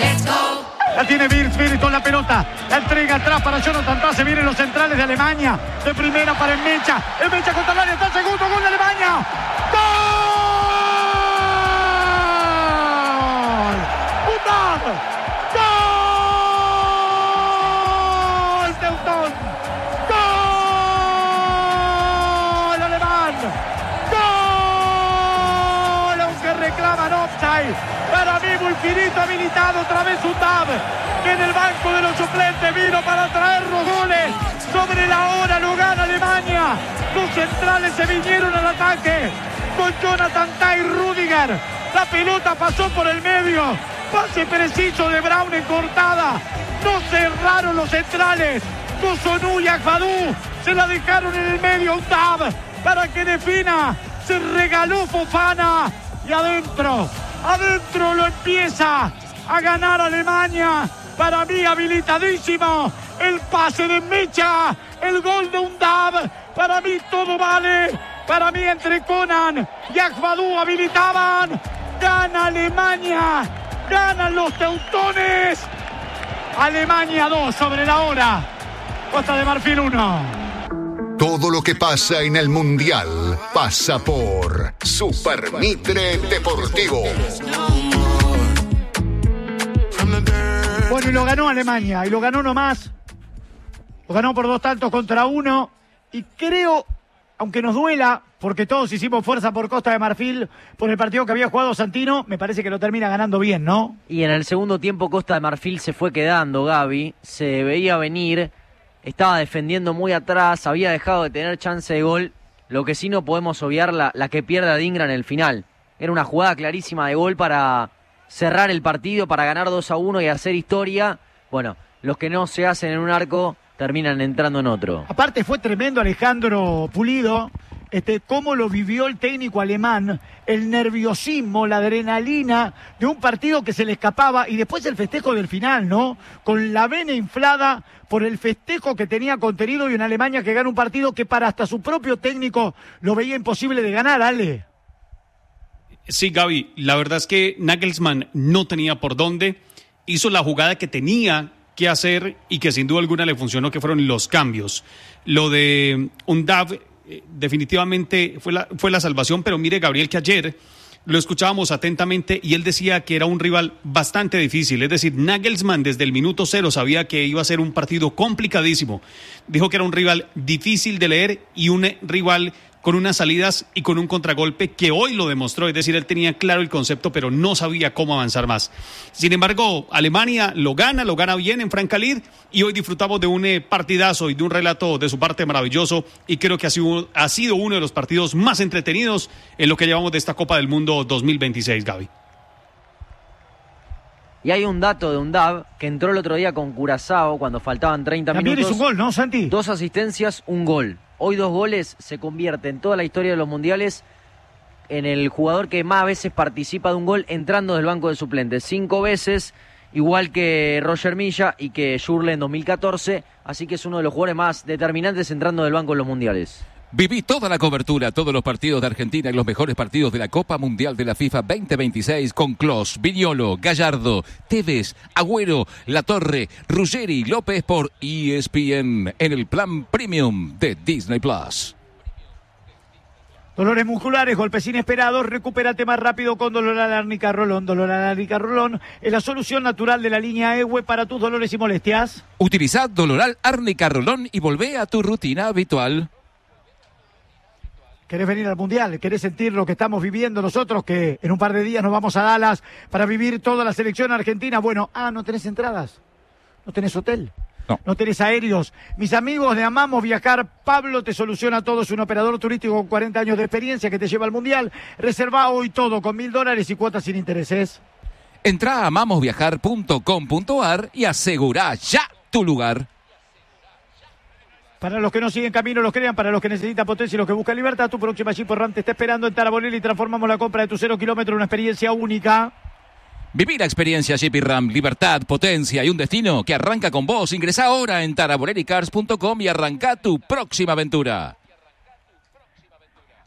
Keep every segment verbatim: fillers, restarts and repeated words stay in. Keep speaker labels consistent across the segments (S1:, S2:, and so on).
S1: La tiene Wirtz, Wirtz con la pelota. La entrega atrás para Jonathan Tah. Se vienen los centrales de Alemania. De primera para el Mecha. El Mecha contra el área. Está el segundo gol de Alemania. ¡Gol! ¡Undav! ¡Gol! Teutón. ¡Gol! Alemán. ¡Gol! Aunque reclaman offside. Para mí, Infinito habilitado otra vez Undav, que en el banco de los suplentes vino para traer los goles. Sobre la hora lo gana Alemania. Los centrales se vinieron al ataque con Jonathan Tah y Rüdiger. La pelota pasó por el medio. Pase preciso de Braun en cortada. No cerraron los centrales. Cossonu y Agbadou se la dejaron en el medio. Undav para que defina. Se regaló Fofana. Y adentro. Adentro lo empieza a ganar Alemania. Para mí habilitadísimo. El pase de Mecha. El gol de Undav. Para mí todo vale. Para mí entre Conan y Agbadou habilitaban. Gana Alemania. Ganan los teutones. Alemania dos sobre la hora. Costa de Marfil uno.
S2: Todo lo que pasa en el Mundial pasa por Super Mitre Deportivo.
S1: Bueno, y lo ganó Alemania, y lo ganó nomás. Lo ganó por dos tantos contra uno. Y creo, aunque nos duela, porque todos hicimos fuerza por Costa de Marfil, por el partido que había jugado Santino, me parece que lo termina ganando bien, ¿no?
S3: Y en el segundo tiempo Costa de Marfil se fue quedando, Gaby. Se veía venir. Estaba defendiendo muy atrás, había dejado de tener chance de gol. Lo que sí no podemos obviar, la, la que pierde a Dingra en el final. Era una jugada clarísima de gol para cerrar el partido, para ganar dos a uno y hacer historia. Bueno, los que no se hacen en un arco terminan entrando en otro.
S1: Aparte fue tremendo Alejandro Pulido, este, cómo lo vivió el técnico alemán, el nerviosismo, la adrenalina de un partido que se le escapaba, y después el festejo del final, ¿no? Con la vena inflada por el festejo que tenía contenido, y una Alemania que gana un partido que para hasta su propio técnico lo veía imposible de ganar, Ale.
S4: Sí, Gaby, la verdad es que Nagelsmann no tenía por dónde, hizo la jugada que tenía que hacer y que sin duda alguna le funcionó, que fueron los cambios. Lo de Undav eh, definitivamente fue la, fue la salvación, pero mire, Gabriel, que ayer lo escuchábamos atentamente y él decía que era un rival bastante difícil. Es decir, Nagelsmann desde el minuto cero sabía que iba a ser un partido complicadísimo. Dijo que era un rival difícil de leer y un rival con unas salidas y con un contragolpe que hoy lo demostró. Es decir, él tenía claro el concepto, pero no sabía cómo avanzar más. Sin embargo, Alemania lo gana, lo gana bien en Franca-Lid, y hoy disfrutamos de un partidazo y de un relato de su parte maravilloso, y creo que ha sido, ha sido uno de los partidos más entretenidos en lo que llevamos de esta Copa del Mundo dos mil veintiséis, Gaby.
S3: Y hay un dato de Undav que entró el otro día con Curazao cuando faltaban treinta
S1: También
S3: minutos.
S1: También hizo un gol, ¿no, Santi?
S3: Dos asistencias, un gol. Hoy dos goles, se convierte en toda la historia de los mundiales en el jugador que más veces participa de un gol entrando del banco de suplentes. Cinco veces, igual que Roger Milla y que Schürrle en dos mil catorce. Así que es uno de los jugadores más determinantes entrando del banco en los mundiales.
S5: Viví toda la cobertura, todos los partidos de Argentina y los mejores partidos de la Copa Mundial de la FIFA veinte veintiséis con Klose, Viñolo, Gallardo, Tevez, Agüero, Latorre, Ruggeri, López por E S P N en el plan premium de Disney Plus.
S1: Dolores musculares, golpes inesperados, recupérate más rápido con Doloral Árnica Rolón. Doloral Árnica Rolón es la solución natural de la línea E W E para tus dolores y molestias.
S5: Utilizad Doloral Árnica Rolón y volvé a tu rutina habitual.
S1: ¿Querés venir al Mundial? ¿Querés sentir lo que estamos viviendo nosotros? Que en un par de días nos vamos a Dallas para vivir toda la selección argentina. Bueno, ah, ¿no tenés entradas? ¿No tenés hotel?
S5: No.
S1: ¿No tenés aéreos? Mis amigos de Amamos Viajar, Pablo te soluciona todo. Es un operador turístico con cuarenta años de experiencia que te lleva al Mundial. Reserva hoy todo con mil dólares y cuotas sin intereses.
S5: Entrá a amamos viajar punto com punto a r y asegurá ya tu lugar.
S1: Para los que no siguen camino, los crean, para los que necesitan potencia y los que buscan libertad, tu próxima Jeep Ram te está esperando en Taraborelli y transformamos la compra de tu cero kilómetro en una experiencia única.
S5: Vivir la experiencia Jeep Ram, libertad, potencia y un destino que arranca con vos. Ingresá ahora en taraborelli cars punto com y arrancá tu próxima aventura.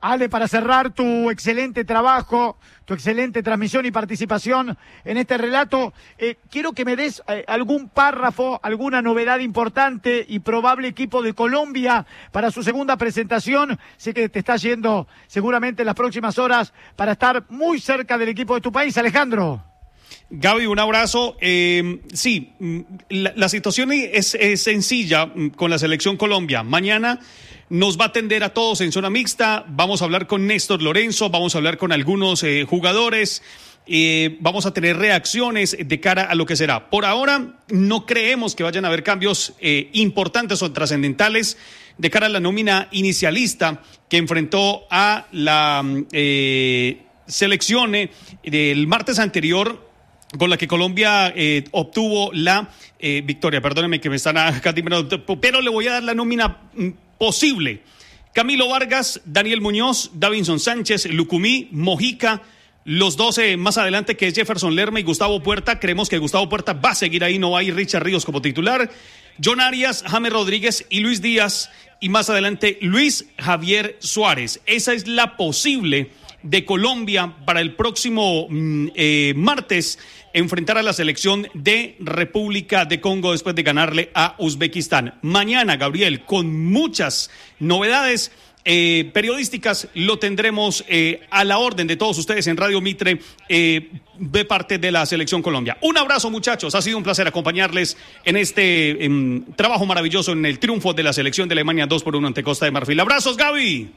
S6: Ale, para cerrar tu excelente trabajo, tu excelente transmisión y participación en este relato, eh, quiero que me des eh, algún párrafo, alguna novedad importante y probable equipo de Colombia para su segunda presentación. Sé que te está yendo seguramente en las próximas horas para estar muy cerca del equipo de tu país, Alejandro.
S4: Gaby, un abrazo. Eh, sí, la, la situación es, es sencilla con la selección Colombia. Mañana nos va a atender a todos en zona mixta. Vamos a hablar con Néstor Lorenzo, vamos a hablar con algunos eh, jugadores. Eh, vamos a tener reacciones de cara a lo que será. Por ahora no creemos que vayan a haber cambios eh, importantes o trascendentales de cara a la nómina inicialista que enfrentó a la eh, selección eh, del martes anterior, con la que Colombia eh, obtuvo la eh, victoria. Perdónenme que me están acá, pero le voy a dar la nómina mm, posible. Camilo Vargas, Daniel Muñoz, Davinson Sánchez, Lucumí, Mojica, los doce más adelante, que es Jefferson Lerma y Gustavo Puerta. Creemos que Gustavo Puerta va a seguir ahí, no va a ir Richard Ríos como titular. John Arias, James Rodríguez y Luis Díaz, y más adelante Luis Javier Suárez. Esa es la posible de Colombia para el próximo eh, martes, enfrentar a la selección de República de Congo después de ganarle a Uzbekistán. Mañana, Gabriel, con muchas novedades eh, periodísticas, lo tendremos eh, a la orden de todos ustedes en Radio Mitre eh, de parte de la selección Colombia. Un abrazo, muchachos, ha sido un placer acompañarles en este eh, trabajo maravilloso en el triunfo de la selección de Alemania dos por uno ante Costa de Marfil. Abrazos, Gaby.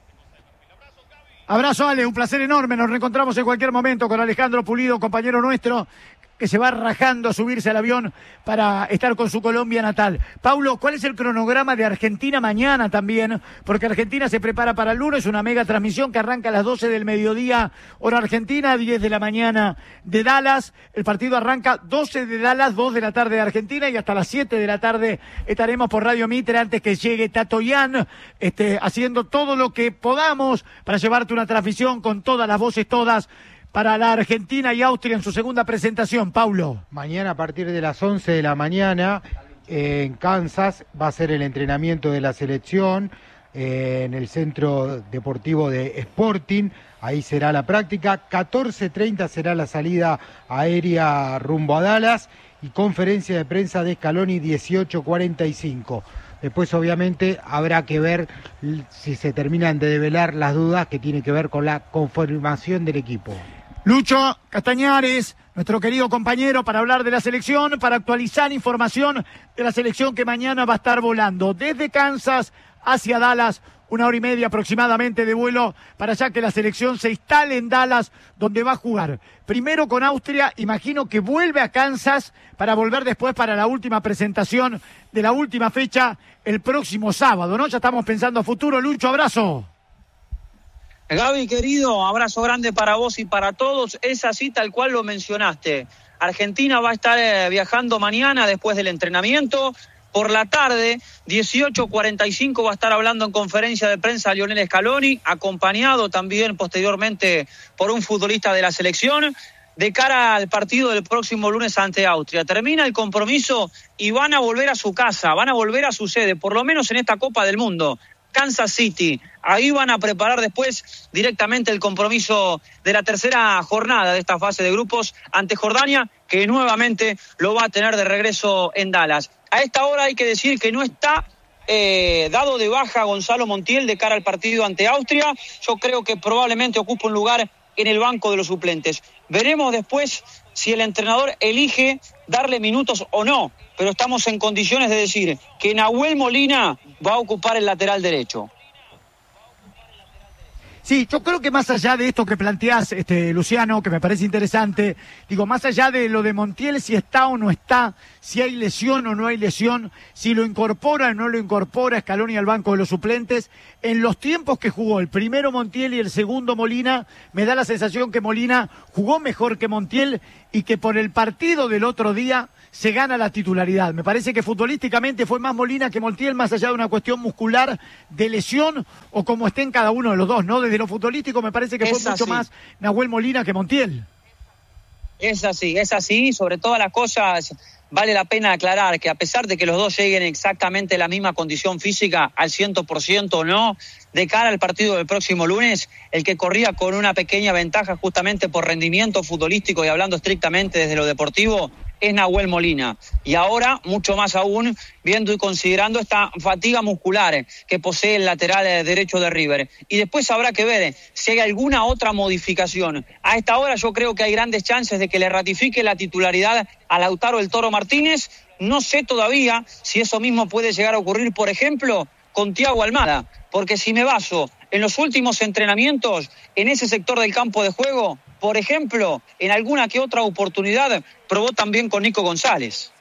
S6: Abrazo, Ale, un placer enorme. Nos reencontramos en cualquier momento con Alejandro Pulido, compañero nuestro, que se va rajando a subirse al avión para estar con su Colombia natal. Paulo, ¿cuál es el cronograma de Argentina mañana también? Porque Argentina se prepara para el lunes, una mega transmisión que arranca a las doce del mediodía, hora Argentina, diez de la mañana de Dallas. El partido arranca doce de Dallas, dos de la tarde de Argentina, y hasta las siete de la tarde estaremos por Radio Mitre antes que llegue Tato Yan, este, haciendo todo lo que podamos para llevarte una transmisión con todas las voces, todas, para la Argentina y Austria en su segunda presentación. Paulo.
S7: Mañana a partir de las once de la mañana eh, en Kansas va a ser el entrenamiento de la selección eh, en el Centro Deportivo de Sporting. Ahí será la práctica. catorce treinta será la salida aérea rumbo a Dallas y conferencia de prensa de Scaloni dieciocho cuarenta y cinco. Después, obviamente, habrá que ver si se terminan de develar las dudas que tienen que ver con la conformación del equipo.
S6: Lucho Castañares, nuestro querido compañero, para hablar de la selección, para actualizar información de la selección que mañana va a estar volando desde Kansas hacia Dallas, una hora y media aproximadamente de vuelo para allá que la selección se instale en Dallas, donde va a jugar primero con Austria, imagino que vuelve a Kansas para volver después para la última presentación de la última fecha el próximo sábado, ¿no? Ya estamos pensando a futuro. Lucho, abrazo.
S8: Gaby, querido, abrazo grande para vos y para todos. Es así tal cual lo mencionaste. Argentina va a estar eh, viajando mañana después del entrenamiento. Por la tarde, dieciocho cuarenta y cinco, va a estar hablando en conferencia de prensa Lionel Scaloni, acompañado también posteriormente por un futbolista de la selección, de cara al partido del próximo lunes ante Austria. Termina el compromiso y van a volver a su casa, van a volver a su sede, por lo menos en esta Copa del Mundo. Kansas City, ahí van a preparar después directamente el compromiso de la tercera jornada de esta fase de grupos ante Jordania, que nuevamente lo va a tener de regreso en Dallas. A esta hora hay que decir que no está eh, dado de baja Gonzalo Montiel de cara al partido ante Austria. Yo creo que probablemente ocupa un lugar en el banco de los suplentes. Veremos después si el entrenador elige darle minutos o no, pero estamos en condiciones de decir que Nahuel Molina va a ocupar el lateral derecho.
S6: Sí, yo creo que más allá de esto que planteás, este, Luciano, que me parece interesante, digo, más allá de lo de Montiel, si está o no está, si hay lesión o no hay lesión, si lo incorpora o no lo incorpora Scaloni al banco de los suplentes, en los tiempos que jugó el primero Montiel y el segundo Molina, me da la sensación que Molina jugó mejor que Montiel y que por el partido del otro día se gana la titularidad. Me parece que futbolísticamente fue más Molina que Montiel, más allá de una cuestión muscular de lesión o como estén cada uno de los dos, ¿no? Desde lo futbolístico me parece que fue mucho más Nahuel Molina que Montiel.
S8: Es así, es así, sobre todas las cosas vale la pena aclarar que a pesar de que los dos lleguen exactamente en la misma condición física, al cien por ciento o no, de cara al partido del próximo lunes, el que corría con una pequeña ventaja justamente por rendimiento futbolístico y hablando estrictamente desde lo deportivo, es Nahuel Molina. Y ahora, mucho más aún, viendo y considerando esta fatiga muscular que posee el lateral derecho de River. Y después habrá que ver si hay alguna otra modificación. A esta hora yo creo que hay grandes chances de que le ratifique la titularidad a Lautaro el Toro Martínez. No sé todavía si eso mismo puede llegar a ocurrir, por ejemplo, con Thiago Almada. Porque si me baso en los últimos entrenamientos, en ese sector del campo de juego, por ejemplo, en alguna que otra oportunidad, probó también con Nico González.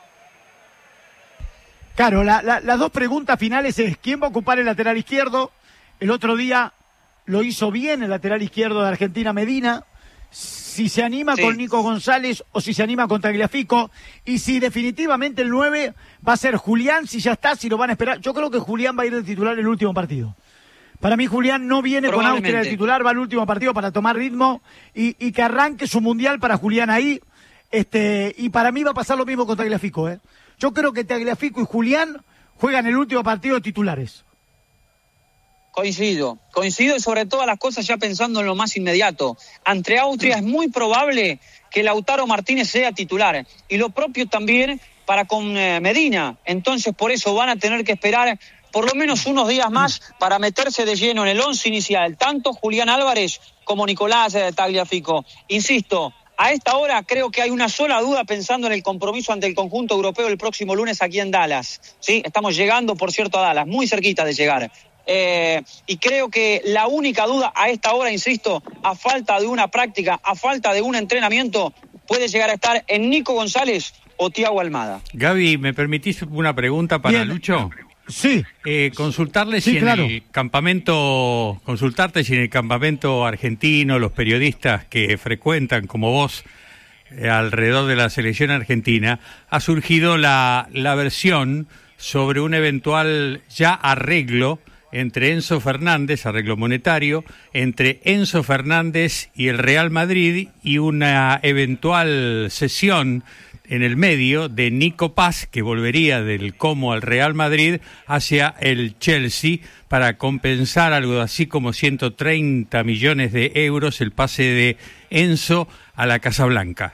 S6: Claro, la, la, las dos preguntas finales es, ¿quién va a ocupar el lateral izquierdo? El otro día lo hizo bien el lateral izquierdo de Argentina, Medina. Si se anima sí. con Nico González o si se anima con Tagliafico. Y si definitivamente el nueve va a ser Julián, si ya está, si lo van a esperar. Yo creo que Julián va a ir de titular el último partido. Para mí Julián no viene con Austria de titular, va al último partido para tomar ritmo y, y que arranque su mundial para Julián ahí. Este, y para mí va a pasar lo mismo con Tagliafico, ¿eh? Yo creo que Tagliafico y Julián juegan el último partido de titulares.
S8: Coincido, coincido y sobre todas las cosas ya pensando en lo más inmediato. Ante Austria es muy probable que Lautaro Martínez sea titular y lo propio también para con eh, Medina. Entonces por eso van a tener que esperar por lo menos unos días más para meterse de lleno en el once inicial, tanto Julián Álvarez como Nicolás eh, Tagliafico. Insisto, a esta hora creo que hay una sola duda pensando en el compromiso ante el conjunto europeo el próximo lunes aquí en Dallas. ¿Sí? Estamos llegando, por cierto, a Dallas, muy cerquita de llegar. Eh, y creo que la única duda a esta hora, insisto, a falta de una práctica, a falta de un entrenamiento, puede llegar a estar en Nico González o Thiago Almada.
S9: Gaby, ¿me permitís una pregunta para Bien. Lucho?
S6: Sí.
S9: Eh, consultarle
S6: sí,
S9: si
S6: claro.
S9: en el campamento, consultarte si en el campamento argentino, los periodistas que frecuentan como vos eh, alrededor de la selección argentina, ha surgido la, la versión sobre un eventual ya arreglo entre Enzo Fernández, arreglo monetario, entre Enzo Fernández y el Real Madrid y una eventual cesión en el medio de Nico Paz, que volvería del Como al Real Madrid hacia el Chelsea para compensar algo así como ciento treinta millones de euros el pase de Enzo a la Casa Blanca.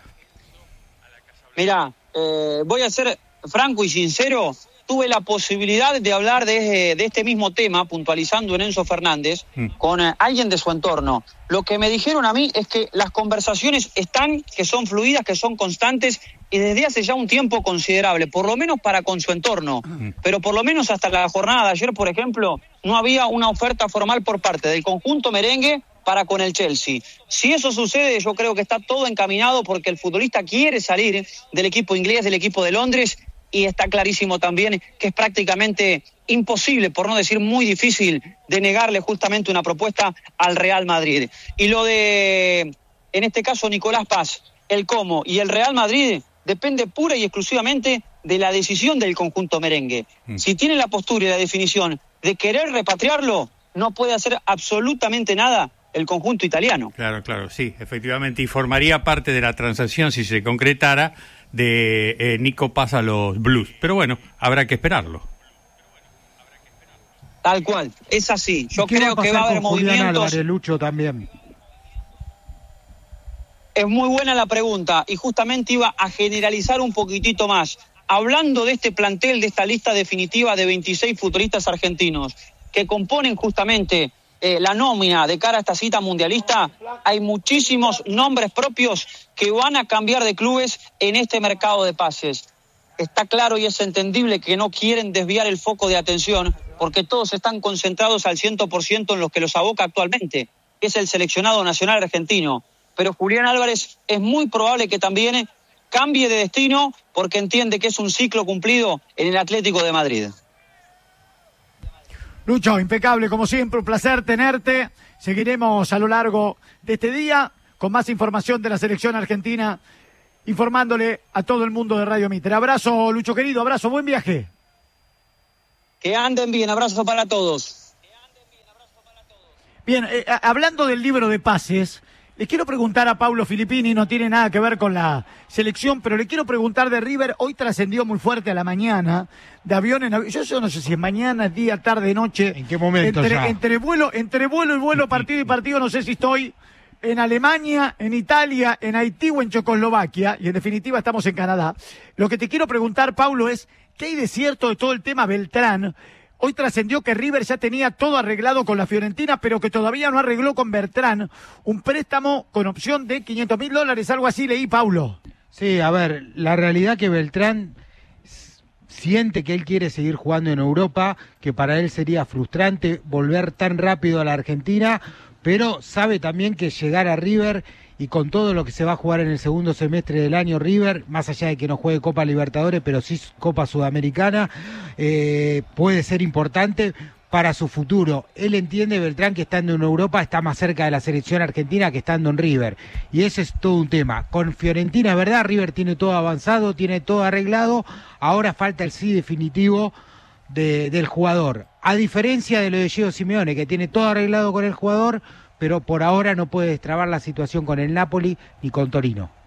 S8: Mirá, eh, voy a ser franco y sincero. Tuve la posibilidad de hablar de, de este mismo tema, puntualizando en Enzo Fernández, mm. con eh, alguien de su entorno. Lo que me dijeron a mí es que las conversaciones están, que son fluidas, que son constantes, y desde hace ya un tiempo considerable, por lo menos para con su entorno. Mm. Pero por lo menos hasta la jornada de ayer, por ejemplo, no había una oferta formal por parte del conjunto merengue para con el Chelsea. Si eso sucede, yo creo que está todo encaminado porque el futbolista quiere salir del equipo inglés, del equipo de Londres, y está clarísimo también que es prácticamente imposible, por no decir muy difícil, de negarle justamente una propuesta al Real Madrid. Y lo de, en este caso, Nicolás Paz, el Como y el Real Madrid depende pura y exclusivamente de la decisión del conjunto merengue. Mm. Si tiene la postura y la definición de querer repatriarlo, no puede hacer absolutamente nada el conjunto italiano.
S9: Claro, claro, sí, efectivamente, y formaría parte de la transacción, si se concretara, de eh, Nico Paz a los Blues. Pero bueno, habrá que esperarlo.
S8: Tal cual, es así. Yo creo que va a haber movimientos.
S7: Álvarez, Lucho también.
S8: Es muy buena la pregunta y justamente iba a generalizar un poquitito más. Hablando de este plantel, de esta lista definitiva de veintiséis futbolistas argentinos que componen justamente Eh, la nómina de cara a esta cita mundialista, hay muchísimos nombres propios que van a cambiar de clubes en este mercado de pases. Está claro y es entendible que no quieren desviar el foco de atención porque todos están concentrados al cien por ciento en los que los aboca actualmente, que es el seleccionado nacional argentino. Pero Julián Álvarez es muy probable que también cambie de destino porque entiende que es un ciclo cumplido en el Atlético de Madrid.
S6: Lucho, impecable como siempre, un placer tenerte. Seguiremos a lo largo de este día con más información de la selección argentina, informándole a todo el mundo de Radio Mitre. Abrazo, Lucho querido, abrazo, buen viaje.
S8: Que anden bien, abrazo para todos.
S6: Bien, eh, hablando del libro de pases, Le quiero preguntar a Paulo Filippini, no tiene nada que ver con la selección, pero le quiero preguntar de River. Hoy trascendió muy fuerte a la mañana, de avión en avión. Yo, yo no sé si es mañana, día, tarde, noche.
S7: ¿En qué momento
S6: entre,
S7: ya?
S6: Entre vuelo, entre vuelo y vuelo, partido y partido, no sé si estoy en Alemania, en Italia, en Haití o en Checoslovaquia, y en definitiva estamos en Canadá. Lo que te quiero preguntar, Paulo, es, ¿qué hay de cierto de todo el tema Beltrán? Hoy trascendió que River ya tenía todo arreglado con la Fiorentina, pero que todavía no arregló con Beltrán un préstamo con opción de quinientos mil dólares, algo así leí, Paulo.
S7: Sí, a ver, la realidad que Beltrán siente que él quiere seguir jugando en Europa, que para él sería frustrante volver tan rápido a la Argentina, pero sabe también que llegar a River y con todo lo que se va a jugar en el segundo semestre del año River, más allá de que no juegue Copa Libertadores, pero sí Copa Sudamericana, eh, puede ser importante para su futuro. Él entiende, Beltrán, que estando en Europa está más cerca de la selección argentina que estando en River, y ese es todo un tema. Con Fiorentina, es verdad, River tiene todo avanzado, tiene todo arreglado, ahora falta el sí definitivo de, del jugador, a diferencia de lo de Diego Simeone, que tiene todo arreglado con el jugador, pero por ahora no puede destrabar la situación con el Napoli ni con Torino.